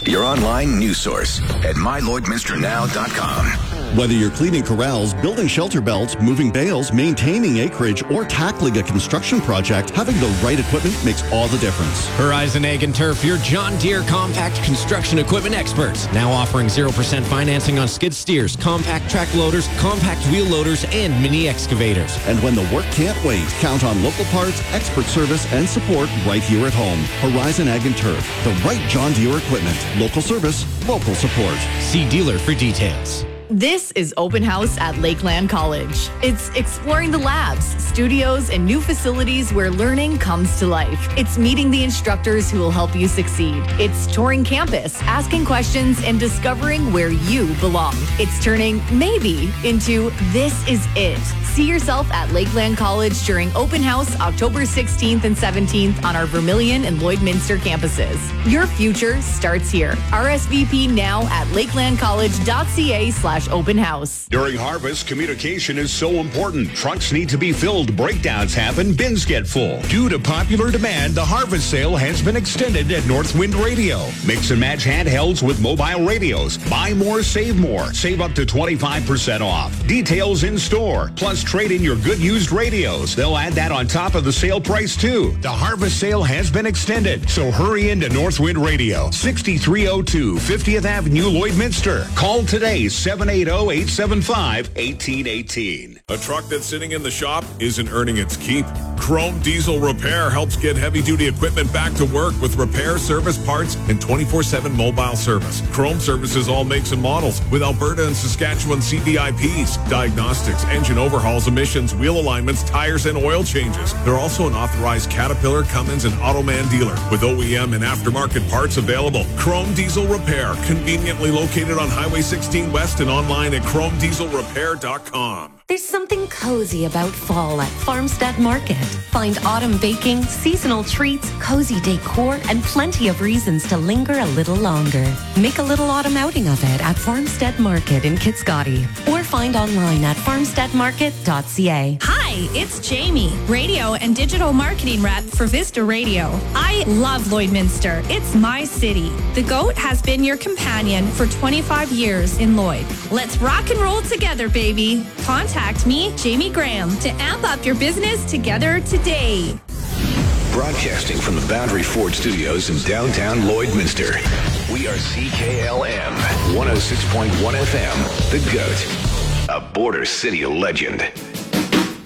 your online news source at mylloydminsternow.com. Whether you're cleaning corrals, building shelter belts, moving bales, maintaining acreage, or tackling a construction project, having the right equipment makes all the difference. Horizon Ag and Turf, your John Deere compact construction equipment experts. Now offering 0% financing on skid steers, compact track loaders, compact wheel loaders, and mini excavators. And when the work can't wait, count on local parts, expert service, and support right here at home. Horizon Ag and Turf, the right John Deere equipment. Local service, local support. See dealer for details. This is Open House at Lakeland College. It's exploring the labs, studios, and new facilities where learning comes to life. It's meeting the instructors who will help you succeed. It's touring campus, asking questions, and discovering where you belong. It's turning maybe into this is it. See yourself at Lakeland College during Open House October 16th and 17th on our Vermilion and Lloydminster campuses. Your future starts here. RSVP now at lakelandcollege.ca/open house. During harvest, communication is so important. Trucks need to be filled, breakdowns happen, bins get full. Due to popular demand, the harvest sale has been extended at Northwind Radio. Mix and match handhelds with mobile radios. Buy more, save more. Save up to 25% off. Details in store. Plus, trade in your good used radios. They'll add that on top of the sale price, too. The harvest sale has been extended, so hurry into Northwind Radio, 6302 50th Avenue, Lloydminster. Call today, 780-875-1818. A truck that's sitting in the shop isn't earning its keep. Chrome Diesel Repair helps get heavy-duty equipment back to work with repair, service, parts, and 24/7 mobile service. Chrome services all makes and models with Alberta and Saskatchewan CDIPs, diagnostics, engine overhauls, emissions, wheel alignments, tires, and oil changes. They're also an authorized Caterpillar, Cummins, and Automan dealer with OEM and aftermarket parts available. Chrome Diesel Repair, conveniently located on Highway 16 West and online at chromedieselrepair.com. There's something cozy about fall at Farmstead Market. Find autumn baking, seasonal treats, cozy decor, and plenty of reasons to linger a little longer. Make a little autumn outing of it at Farmstead Market in Kitscoty, or find online at farmsteadmarket.ca. Hi, it's Jamie, radio and digital marketing rep for Vista Radio. I love Lloydminster. It's my city. The GOAT has been your companion for 25 years in Lloyd. Let's rock and roll together, baby. Contact me, Jamie Graham, to amp up your business together today. Broadcasting from the Boundary Ford Studios in downtown Lloydminster. We are CKLM 106.1 FM, The GOAT, a Border City legend.